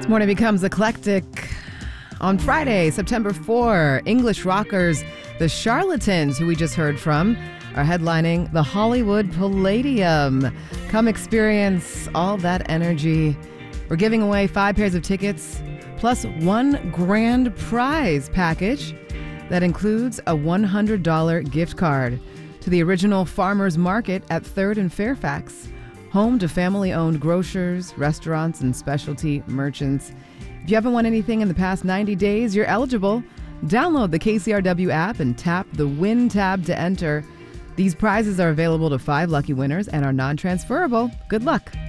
This morning becomes eclectic. On Friday, September 4, English rockers The Charlatans, who we just heard from, are headlining the Hollywood Palladium. Come experience all that energy. We're giving away 5 pairs of tickets plus one grand prize package that includes a $100 gift card to the original Farmers Market at 3rd and Fairfax, home to family-owned grocers, restaurants, and specialty merchants. If you haven't won anything in the past 90 days, you're eligible. Download the KCRW app and tap the Win tab to enter. These prizes are available to 5 lucky winners and are non-transferable. Good luck.